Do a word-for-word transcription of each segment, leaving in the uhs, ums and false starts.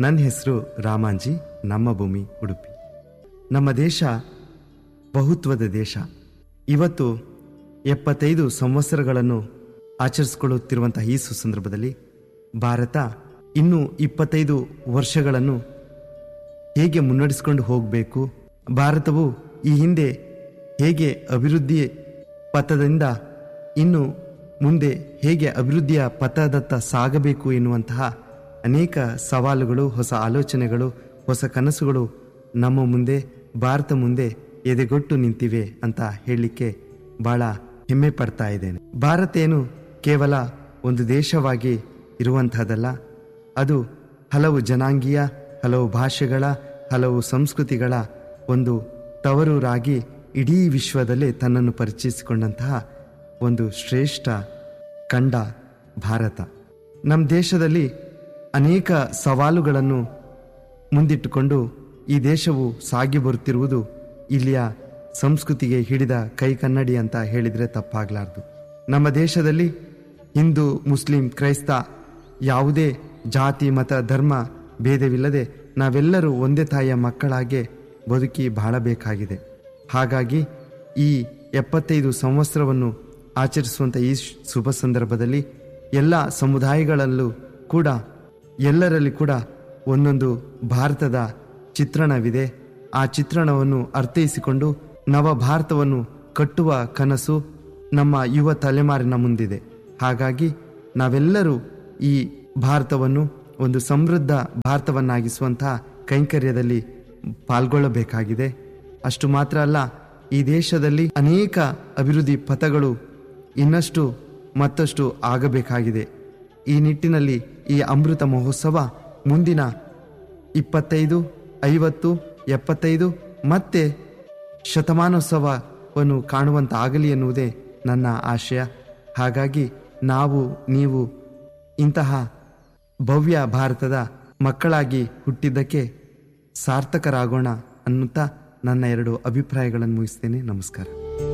ನನ್ನ ಹೆಸರು ರಾಮಾಂಜಿ. ನಮ್ಮ ಭೂಮಿ ಉಡುಪಿ. ನಮ್ಮ ದೇಶ ಬಹುತ್ವದ ದೇಶ. ಇವತ್ತು ಎಪ್ಪತ್ತೈದು ಸಂವತ್ಸರಗಳನ್ನು ಆಚರಿಸಿಕೊಳ್ಳುತ್ತಿರುವಂತಹ ಈ ಸುಸಂದರ್ಭದಲ್ಲಿ ಭಾರತ ಇನ್ನೂ ಇಪ್ಪತ್ತೈದು ವರ್ಷಗಳನ್ನು ಹೇಗೆ ಮುನ್ನಡೆಸಿಕೊಂಡು ಹೋಗಬೇಕು, ಭಾರತವು ಈ ಹಿಂದೆ ಹೇಗೆ ಅಭಿವೃದ್ಧಿ ಪಥದಿಂದ ಇನ್ನು ಮುಂದೆ ಹೇಗೆ ಅಭಿವೃದ್ಧಿಯ ಪಥದತ್ತ ಸಾಗಬೇಕು ಎನ್ನುವಂತಹ ಅನೇಕ ಸವಾಲುಗಳು, ಹೊಸ ಆಲೋಚನೆಗಳು, ಹೊಸ ಕನಸುಗಳು ನಮ್ಮ ಮುಂದೆ, ಭಾರತ ಮುಂದೆ ಎದೆಗೊಟ್ಟು ನಿಂತಿವೆ ಅಂತ ಹೇಳಲಿಕ್ಕೆ ಬಹಳ ಹೆಮ್ಮೆ ಪಡ್ತಾ ಇದ್ದೇನೆ. ಭಾರತ ಏನು ಕೇವಲ ಒಂದು ದೇಶವಾಗಿ ಇರುವಂತಹದ್ದಲ್ಲ, ಅದು ಹಲವು ಜನಾಂಗೀಯ, ಹಲವು ಭಾಷೆಗಳ, ಹಲವು ಸಂಸ್ಕೃತಿಗಳ ಒಂದು ತವರೂರಾಗಿ ಇಡೀ ವಿಶ್ವದಲ್ಲಿ ತನ್ನನ್ನು ಪರಿಚಯಿಸಿಕೊಂಡಂತಹ ಒಂದು ಶ್ರೇಷ್ಠ ಖಂಡ ಭಾರತ. ನಮ್ಮ ದೇಶದಲ್ಲಿ ಅನೇಕ ಸವಾಲುಗಳನ್ನು ಮುಂದಿಟ್ಟುಕೊಂಡು ಈ ದೇಶವು ಸಾಗಿ ಬರುತ್ತಿರುವುದು ಇಲ್ಲಿಯ ಸಂಸ್ಕೃತಿಗೆ ಹಿಡಿದ ಕೈ ಕನ್ನಡಿ ಅಂತ ಹೇಳಿದರೆ ತಪ್ಪಾಗಲಾರದು. ನಮ್ಮ ದೇಶದಲ್ಲಿ ಹಿಂದೂ, ಮುಸ್ಲಿಂ, ಕ್ರೈಸ್ತ ಯಾವುದೇ ಜಾತಿ, ಮತ, ಧರ್ಮ ಭೇದವಿಲ್ಲದೆ ನಾವೆಲ್ಲರೂ ಒಂದೇ ತಾಯಿಯ ಮಕ್ಕಳಾಗೆ ಬದುಕಿ ಬಾಳಬೇಕಾಗಿದೆ. ಹಾಗಾಗಿ ಈ ಎಪ್ಪತ್ತೈದು ಸಂವತ್ಸರವನ್ನು ಆಚರಿಸುವಂಥ ಈ ಶುಭ ಸಂದರ್ಭದಲ್ಲಿ ಎಲ್ಲ ಸಮುದಾಯಗಳಲ್ಲೂ ಕೂಡ, ಎಲ್ಲರಲ್ಲಿ ಕೂಡ ಒಂದೊಂದು ಭಾರತದ ಚಿತ್ರಣವಿದೆ. ಆ ಚಿತ್ರಣವನ್ನು ಅರ್ಥೈಸಿಕೊಂಡು ನವ ಭಾರತವನ್ನು ಕಟ್ಟುವ ಕನಸು ನಮ್ಮ ಯುವ ತಲೆಮಾರಿನ ಮುಂದಿದೆ. ಹಾಗಾಗಿ ನಾವೆಲ್ಲರೂ ಈ ಭಾರತವನ್ನು ಒಂದು ಸಮೃದ್ಧ ಭಾರತವನ್ನಾಗಿಸುವಂತಹ ಕೈಂಕರ್ಯದಲ್ಲಿ ಪಾಲ್ಗೊಳ್ಳಬೇಕಾಗಿದೆ. ಅಷ್ಟು ಮಾತ್ರ ಅಲ್ಲ, ಈ ದೇಶದಲ್ಲಿ ಅನೇಕ ಅಭಿವೃದ್ಧಿ ಪಥಗಳು ಇನ್ನಷ್ಟು ಮತ್ತಷ್ಟು ಆಗಬೇಕಾಗಿದೆ. ಈ ನಿಟ್ಟಿನಲ್ಲಿ ಈ ಅಮೃತ ಮಹೋತ್ಸವ ಮುಂದಿನ ಇಪ್ಪತ್ತೈದು, ಐವತ್ತು, ಎಪ್ಪತ್ತೈದು ಮತ್ತೆ ಶತಮಾನೋತ್ಸವವನ್ನು ಕಾಣುವಂತಾಗಲಿ ಎನ್ನುವುದೇ ನನ್ನ ಆಶಯ. ಹಾಗಾಗಿ ನಾವು ನೀವು ಇಂತಹ ಭವ್ಯ ಭಾರತದ ಮಕ್ಕಳಾಗಿ ಹುಟ್ಟಿದ್ದಕ್ಕೆ ಸಾರ್ಥಕರಾಗೋಣ ಅನ್ನುತ್ತಾ ನನ್ನ ಎರಡು ಅಭಿಪ್ರಾಯಗಳನ್ನು ಮುಗಿಸ್ತೇನೆ. ನಮಸ್ಕಾರ.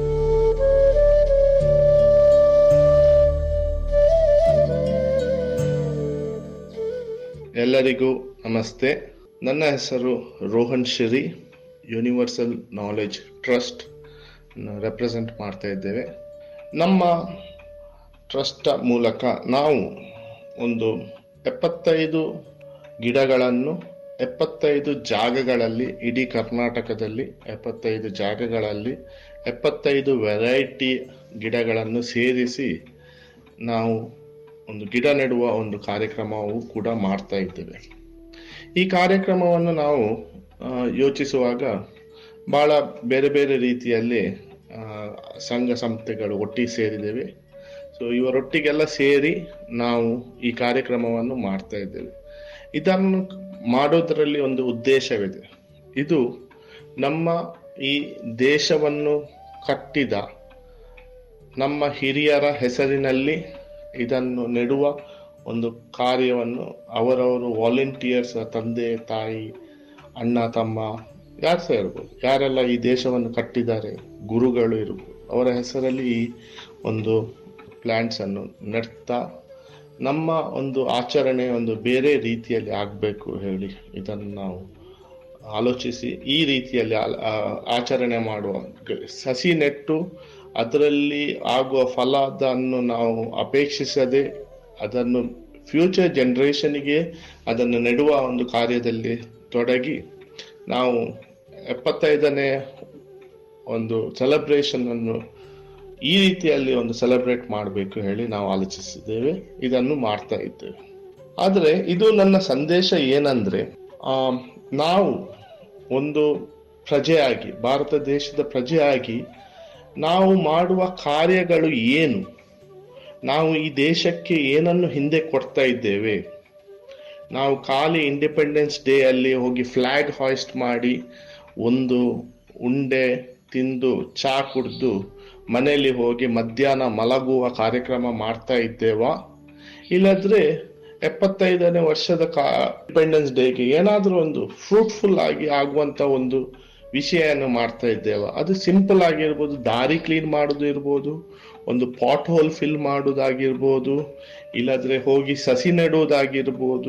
ಎಲ್ಲರಿಗೂ ನಮಸ್ತೆ. ನನ್ನ ಹೆಸರು Rohan Shiri. Universal knowledge trust represent ಮಾಡ್ತಾ ಇದ್ದೇವೆ. ನಮ್ಮ ಟ್ರಸ್ಟ್ ಮೂಲಕ ನಾವು ಒಂದು ಎಪ್ಪತ್ತೈದು ಗಿಡಗಳನ್ನು ಎಪ್ಪತ್ತೈದು ಜಾಗಗಳಲ್ಲಿ, ಇಡೀ ಕರ್ನಾಟಕದಲ್ಲಿ ಎಪ್ಪತ್ತೈದು ಜಾಗಗಳಲ್ಲಿ ಎಪ್ಪತ್ತೈದು ವೆರೈಟಿ ಗಿಡಗಳನ್ನು ಸೇರಿಸಿ ನಾವು ಒಂದು ಗಿಡ ನೆಡುವ ಒಂದು ಕಾರ್ಯಕ್ರಮವೂ ಕೂಡ ಮಾಡ್ತಾ ಇದ್ದೇವೆ. ಈ ಕಾರ್ಯಕ್ರಮವನ್ನು ನಾವು ಯೋಚಿಸುವಾಗ ಬಹಳ ಬೇರೆ ಬೇರೆ ರೀತಿಯಲ್ಲಿ ಸಂಘ ಸಂಸ್ಥೆಗಳು ಒಟ್ಟಿಗೆ ಸೇರಿದ್ದೇವೆ. ಸೊ ಇವರೊಟ್ಟಿಗೆಲ್ಲ ಸೇರಿ ನಾವು ಈ ಕಾರ್ಯಕ್ರಮವನ್ನು ಮಾಡ್ತಾ ಇದ್ದೇವೆ. ಇದನ್ನು ಮಾಡೋದರಲ್ಲಿ ಒಂದು ಉದ್ದೇಶವಿದೆ. ಇದು ನಮ್ಮ ಈ ದೇಶವನ್ನು ಕಟ್ಟಿದ ನಮ್ಮ ಹಿರಿಯರ ಹೆಸರಿನಲ್ಲಿ ಇದನ್ನು ನೆಡುವ ಒಂದು ಕಾರ್ಯವನ್ನು ಅವರವರು ವಾಲಂಟಿಯರ್ಸ್, ತಂದೆ ತಾಯಿ, ಅಣ್ಣ ತಮ್ಮ, ಯಾರು ಸಹ ಇರ್ಬೋದು, ಯಾರೆಲ್ಲ ಈ ದೇಶವನ್ನು ಕಟ್ಟಿದ್ದಾರೆ, ಗುರುಗಳು ಇರ್ಬೋದು, ಅವರ ಹೆಸರಲ್ಲಿ ಈ ಒಂದು ಪ್ಲಾಂಟ್ಸ್ ಅನ್ನು ನೆಡ್ತಾ ನಮ್ಮ ಒಂದು ಆಚರಣೆ ಒಂದು ಬೇರೆ ರೀತಿಯಲ್ಲಿ ಆಗಬೇಕು ಹೇಳಿ ಇದನ್ನು ನಾವು ಆಲೋಚಿಸಿ ಈ ರೀತಿಯಲ್ಲಿ ಆಚರಣೆ ಮಾಡುವ. ಸಸಿ ನೆಟ್ಟು ಅದರಲ್ಲಿ ಆಗುವ ಫಲದನ್ನು ನಾವು ಅಪೇಕ್ಷಿಸದೆ ಅದನ್ನು ಫ್ಯೂಚರ್ ಜನರೇಷನ್ಗೆ ಅದನ್ನು ನೆಡುವ ಒಂದು ಕಾರ್ಯದಲ್ಲಿ ತೊಡಗಿ ನಾವು ಎಪ್ಪತ್ತೈದನೇ ಒಂದು ಸೆಲೆಬ್ರೇಷನ್ ಅನ್ನು ಈ ರೀತಿಯಲ್ಲಿ ಒಂದು ಸೆಲೆಬ್ರೇಟ್ ಮಾಡಬೇಕು ಹೇಳಿ ನಾವು ಆಲೋಚಿಸಿದ್ದೇವೆ. ಇದನ್ನು ಮಾಡ್ತಾ ಇದ್ದೇವೆ. ಆದರೆ ಇದು ನನ್ನ ಸಂದೇಶ ಏನಂದ್ರೆ, ಆ ನಾವು ಒಂದು ಪ್ರಜೆಯಾಗಿ, ಭಾರತ ದೇಶದ ಪ್ರಜೆಯಾಗಿ ನಾವು ಮಾಡುವ ಕಾರ್ಯಗಳು ಏನು, ನಾವು ಈ ದೇಶಕ್ಕೆ ಏನನ್ನು ಹಿಂದೆ ಕೊಡ್ತಾ ಇದ್ದೇವೆ. ನಾವು ಖಾಲಿ ಇಂಡಿಪೆಂಡೆನ್ಸ್ ಡೇ ಅಲ್ಲಿ ಹೋಗಿ ಫ್ಲಾಗ್ ಹಾಯ್ಸ್ಟ್ ಮಾಡಿ ಒಂದು ಉಂಡೆ ತಿಂದು ಚಾ ಕುಡಿದು ಮನೆಯಲ್ಲಿ ಹೋಗಿ ಮಧ್ಯಾಹ್ನ ಮಲಗುವ ಕಾರ್ಯಕ್ರಮ ಮಾಡ್ತಾ ಇದ್ದೇವಾ, ಇಲ್ಲದ್ರೆ ಎಪ್ಪತ್ತೈದನೇ ವರ್ಷದ ಇಂಡಿಪೆಂಡೆನ್ಸ್ ಡೇಗೆ ಏನಾದ್ರೂ ಒಂದು ಫ್ರೂಟ್ಫುಲ್ ಆಗಿ ಆಗುವಂತ ಒಂದು ವಿಷಯವನ್ನು ಮಾಡ್ತಾ ಇದ್ದೇವ. ಅದು ಸಿಂಪಲ್ ಆಗಿರ್ಬೋದು, ದಾರಿ ಕ್ಲೀನ್ ಮಾಡೋದು ಇರ್ಬೋದು, ಒಂದು ಪಾಟ್ ಹೋಲ್ ಫಿಲ್ ಮಾಡೋದಾಗಿರ್ಬೋದು, ಇಲ್ಲದ್ರೆ ಹೋಗಿ ಸಸಿ ನೆಡೋದಾಗಿರ್ಬೋದು,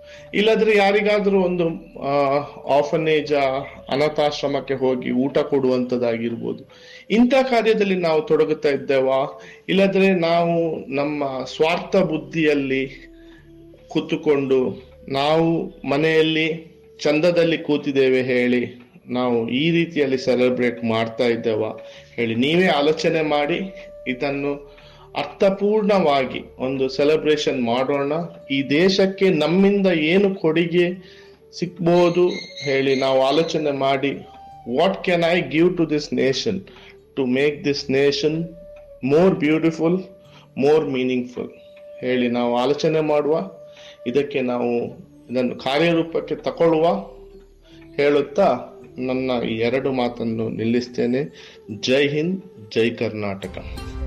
ಇಲ್ಲದ್ರೆ ಯಾರಿಗಾದ್ರೂ ಒಂದು ಆಫನೇಜ್ ಅನಾಥಾಶ್ರಮಕ್ಕೆ ಹೋಗಿ ಊಟ ಕೊಡುವಂಥದ್ದಾಗಿರ್ಬೋದು. ಇಂಥ ಕಾರ್ಯದಲ್ಲಿ ನಾವು ತೊಡಗುತ್ತಾ ಇದ್ದೇವಾ, ಇಲ್ಲದ್ರೆ ನಾವು ನಮ್ಮ ಸ್ವಾರ್ಥ ಬುದ್ಧಿಯಲ್ಲಿ ಕೂತುಕೊಂಡು ನಾವು ಮನೆಯಲ್ಲಿ ಚಂದದಲ್ಲಿ ಕೂತಿದ್ದೇವೆ ಹೇಳಿ ನಾವು ಈ ರೀತಿಯಲ್ಲಿ ಸೆಲೆಬ್ರೇಟ್ ಮಾಡ್ತಾ ಇದ್ದೇವಾ ಹೇಳಿ ನೀವೇ ಆಲೋಚನೆ ಮಾಡಿ. ಇದನ್ನು ಅರ್ಥಪೂರ್ಣವಾಗಿ ಒಂದು ಸೆಲೆಬ್ರೇಷನ್ ಮಾಡೋಣ. ಈ ದೇಶಕ್ಕೆ ನಮ್ಮಿಂದ ಏನು ಕೊಡುಗೆ ಸಿಗ್ಬೋದು ಹೇಳಿ ನಾವು ಆಲೋಚನೆ ಮಾಡಿ, what can I give to this nation to make this nation more beautiful, more meaningful ಹೇಳಿ ನಾವು ಆಲೋಚನೆ ಮಾಡುವ. ಇದಕ್ಕೆ ನಾವು ಇದನ್ನು ಕಾರ್ಯರೂಪಕ್ಕೆ ತಗೊಳ್ಳುವ ಹೇಳುತ್ತಾ ನನ್ನ ಈ ಎರಡು ಮಾತನ್ನು ನಿಲ್ಲಿಸ್ತೇನೆ. ಜೈ ಹಿಂದ್, ಜೈ ಕರ್ನಾಟಕ.